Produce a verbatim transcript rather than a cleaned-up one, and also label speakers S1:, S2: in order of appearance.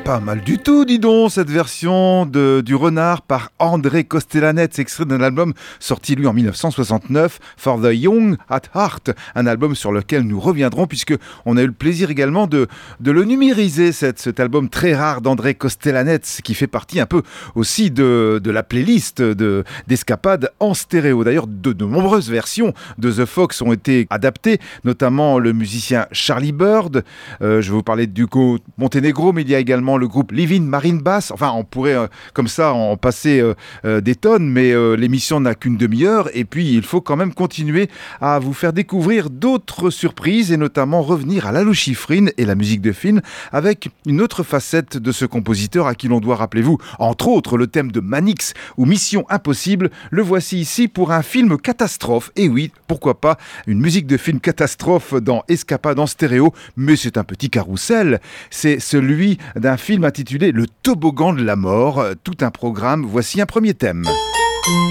S1: Pas mal du tout, dis donc, cette version de, du Renard par André Kostelanetz, extrait d'un album sorti lui en dix-neuf cent soixante-neuf, For the Young at Heart, un album sur lequel nous reviendrons puisque on a eu le plaisir également de, de le numériser, cette, cet album très rare d'André Kostelanetz qui fait partie un peu aussi de, de la playlist de, d'Escapade en stéréo. D'ailleurs, de, de nombreuses versions de The Fox ont été adaptées, notamment le musicien Charlie Bird, euh, je vais vous parler du duo Montenegro, mais il y a également le groupe Living Marine Bass. Enfin, on pourrait euh, comme ça en passer euh, euh, des tonnes, mais euh, l'émission n'a qu'une demi-heure et puis il faut quand même continuer à vous faire découvrir d'autres surprises et notamment revenir à Lalo Schifrin et la musique de film avec une autre facette de ce compositeur à qui l'on doit, rappelez-vous, entre autres le thème de Manix ou Mission Impossible. Le voici ici pour un film catastrophe. Et oui, pourquoi pas une musique de film catastrophe dans Escapade en stéréo, mais c'est un petit carrousel. C'est celui d'un film intitulé Le toboggan de la mort, tout un programme. Voici un premier thème.